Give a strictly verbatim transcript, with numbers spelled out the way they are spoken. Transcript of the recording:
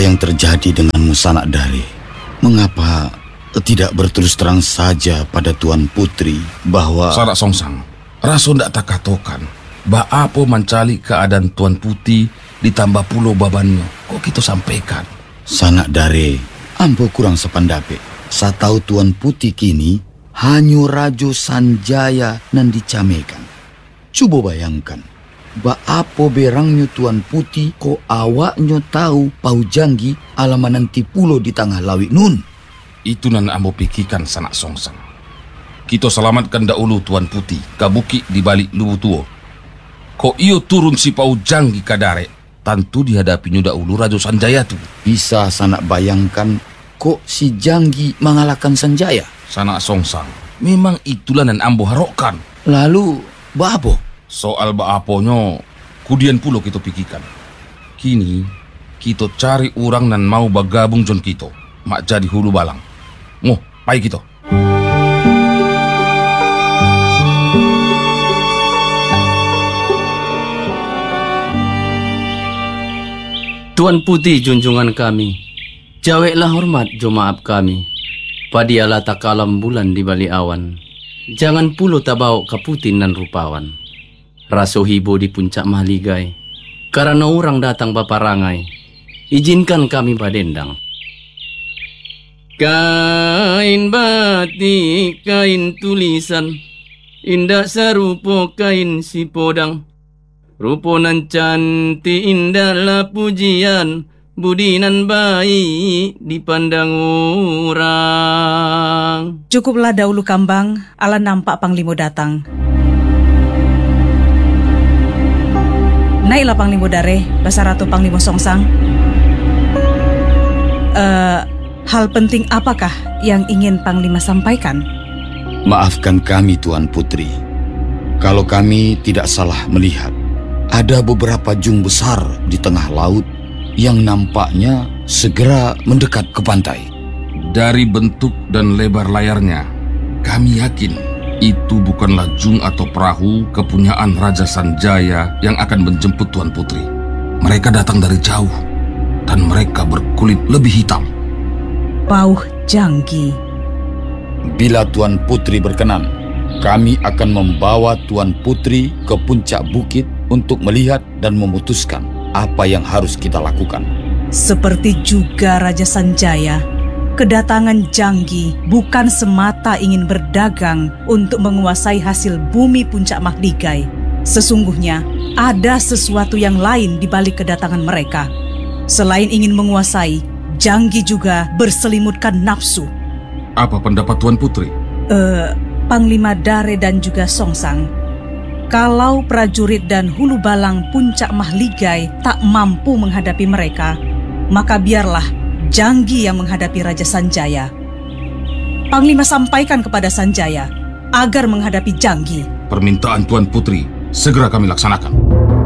yang terjadi denganmu, Sanak Dare? Mengapa tidak berterus terang saja pada Tuan Putri bahwa... Sanak Songsang, raso ndak takatokan. Ba apa mencari keadaan Tuan Putih ditambah pulau babannya. Kok kita sampaikan? Sanak Dare, ambo kurang sependapat. Satau Tuan Putih kini hanya Rajo Sanjaya nan dicamekan. Coba bayangkan, ba apa berangnya Tuan Putih ko awaknya tahu Pau Janggi alaman nanti pulau di tengah laut nun. Itu nan ambo pikirkan, Sanak Songsang. Kita selamatkan dahulu Tuan Putih kabuki di balik Lubu Tuo. Kok iyo turun si Pau Janggi kadare, tentu dihadapinya dahulu Rajo Sanjaya tu. Bisa Sanak bayangkan kok si Janggi mengalahkan Sanjaya? Sanak Songsang, memang itulah nan ambo harokkan. Lalu babo? Soal baaponyo kudian pulo kita pikirkan. Kini kita cari orang nan mau bergabung jon kita mak jadi hulu balang. Ngoh, pai kita. Tuan Putih junjungan kami, jaweklah hormat jo maaf kami. Padialah tak kalam bulan di balik awan. Jangan pulo tabau kaputin nan rupawan. Raso hibo di puncak mahligai. Karena orang datang paparangai. Izinkan kami badendang. Kain batik, kain tulisan, indah sarupo kain si podang. Rupo nan cantik indahlah pujian, budi nan baik dipandang orang. Cukuplah dahulu kambang, ala nampak Panglimo datang. Naiklah Panglimo Dare, Basarato Panglimo Songsang. Uh, hal penting apakah yang ingin Panglima sampaikan? Maafkan kami Tuan Putri. Kalau kami tidak salah melihat, ada beberapa jung besar di tengah laut yang nampaknya segera mendekat ke pantai. Dari bentuk dan lebar layarnya, kami yakin itu bukanlah jung atau perahu kepunyaan Raja Sanjaya yang akan menjemput Tuan Putri. Mereka datang dari jauh dan mereka berkulit lebih hitam. Pau Janggi. Bila Tuan Putri berkenan, kami akan membawa Tuan Putri ke puncak bukit untuk melihat dan memutuskan apa yang harus kita lakukan. Seperti juga Raja Sanjaya, kedatangan Janggi bukan semata ingin berdagang untuk menguasai hasil bumi puncak Mahligai. Sesungguhnya ada sesuatu yang lain di balik kedatangan mereka. Selain ingin menguasai, Janggi juga berselimutkan nafsu. Apa pendapat Tuan Putri? Uh, Panglima Dare dan juga Songsang, kalau prajurit dan hulu balang puncak Mahligai tak mampu menghadapi mereka, maka biarlah Janggi yang menghadapi Raja Sanjaya. Panglima sampaikan kepada Sanjaya agar menghadapi Janggi. Permintaan Tuan Putri segera kami laksanakan.